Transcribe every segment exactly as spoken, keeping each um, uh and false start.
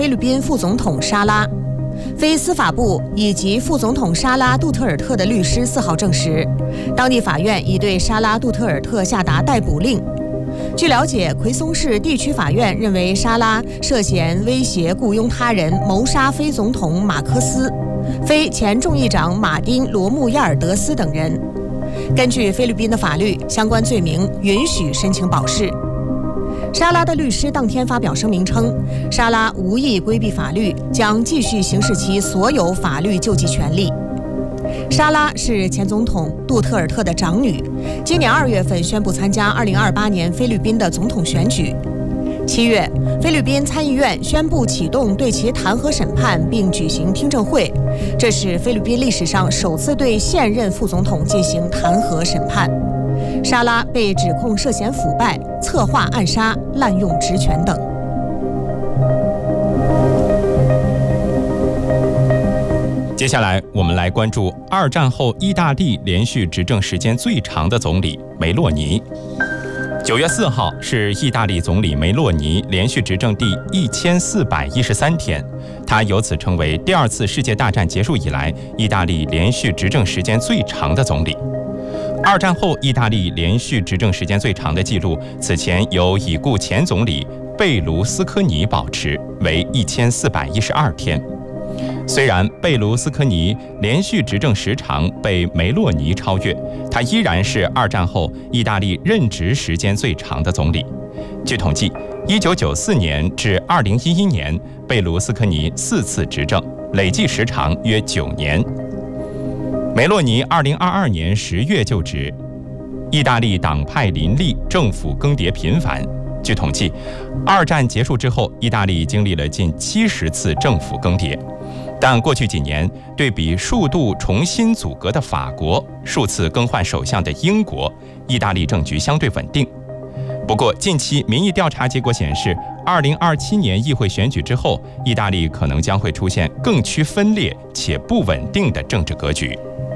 菲律宾副总统沙拉。非司法部以及副总统沙拉·杜特尔特的律师四号证实，当地法院已对沙拉·杜特尔特下达逮捕令。据了解，奎松市地区法院认为沙拉涉嫌威胁雇佣他人谋杀非总统马科斯、非前众议长马丁·罗穆亚尔德斯等人。根据菲律宾的法律，相关罪名允许申请保释。沙拉的律师当天发表声明称，沙拉无意规避法律，将继续行使其所有法律救济权利。沙拉是前总统杜特尔特的长女，今年二月份宣布参加二零二八年菲律宾的总统选举。七月，菲律宾参议院宣布启动对其弹劾审判，并举行听证会，这是菲律宾历史上首次对现任副总统进行弹劾审判。沙拉被指控涉嫌腐败、策划暗杀、滥用职权等。 接下来，我们来关注二战后意大利连续执政时间最长的总理梅洛尼。九月四号是意大利总理梅洛尼连续执政第一千四百一十三天，他由此成为第二次世界大战结束以来意大利连续执政时间最长的总理。二战后意大利连续执政时间最长的纪录，此前由已故前总理贝卢斯科尼保持，为一千四百一十二天。虽然贝卢斯科尼连续执政时长被梅洛尼超越，他依然是二战后意大利任职时间最长的总理。据统计，一九九四年至二零一一年，贝卢斯科尼四次执政，累计时长约九年。梅洛尼二零二二年十月就职，意大利党派林立，政府更迭频繁。据统计，二战结束之后，意大利经历了近七十次政府更迭。但过去几年，对比数度重新组阁的法国，数次更换首相的英国，意大利政局相对稳定。不过，近期民意调查结果显示，二零二七年议会选举之后，意大利可能将会出现更趋分裂且不稳定的政治格局。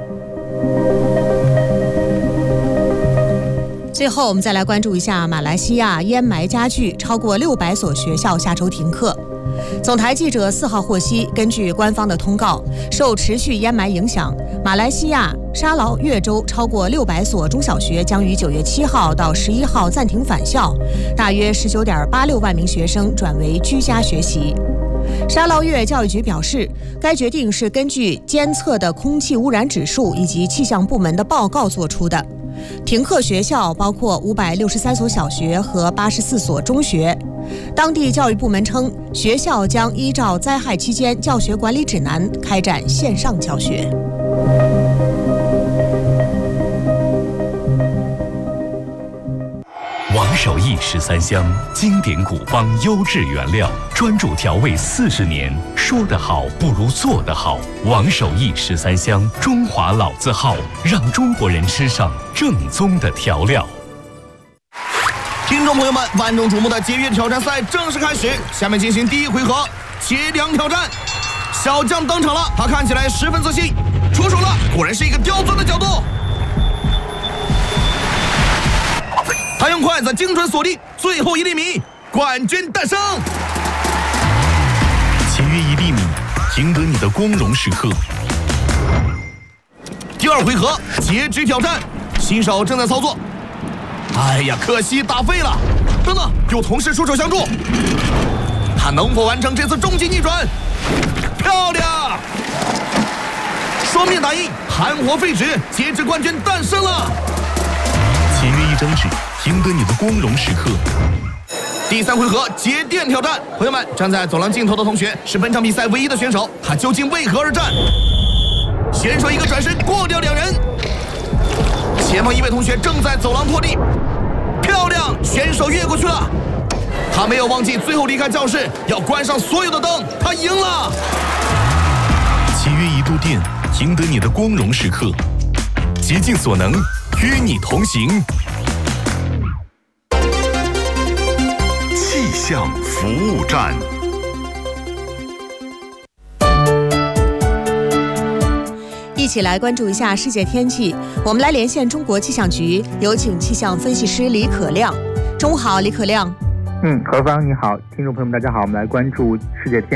最后，我们再来关注一下马来西亚烟霾加剧，超过六百所学校下周停课。总台记者四号获悉，根据官方的通告，受持续烟霾影响，马来西亚沙劳越州超过六百所中小学将于九月七号到十一号暂停返校，大约十九点八六万名学生转为居家学习。沙劳越教育局表示，该决定是根据监测的空气污染指数以及气象部门的报告做出的。停课学校包括五百六十三所小学和八十四所中学。当地教育部门称，学校将依照灾害期间教学管理指南开展线上教学。 王守义十三香，经典古方优质原料，专注调味四十年，说得好不如做得好。王守义十三香，中华老字号，让中国人吃上正宗的调料。 听众朋友们，万众瞩目的节约挑战赛正式开始，下面进行第一回合节粮挑战。小将登场了，他看起来十分自信，出手了，果然是一个刁钻的角度。他用筷子精准锁定最后一粒米，冠军诞生。 节约一粒米，赢得你的光荣时刻。 第二回合截肢挑战，新手正在操作。哎呀，可惜打废了！等等，有同事出手相助，他能否完成这次终极逆转？漂亮！双面打印，含活废纸，截肢冠军诞生了。 节约一张纸，赢得你的光荣时刻。 第三回合节电挑战，朋友们，站在走廊尽头的同学是本场比赛唯一的选手，他究竟为何而战？选手一个转身过掉两人，前方一位同学正在走廊拖地，漂亮，选手越过去了。他没有忘记最后离开教室要关上所有的灯，他赢了。 节约一度电，赢得你的光荣时刻。竭尽所能，与你同行。气象服务站。 一起来关注一下世界天气。我们来连线中国气象局，有请气象分析师李可亮。中午好，李可亮。 嗯，何芳你好，听众朋友们大家好，我们来关注世界天气。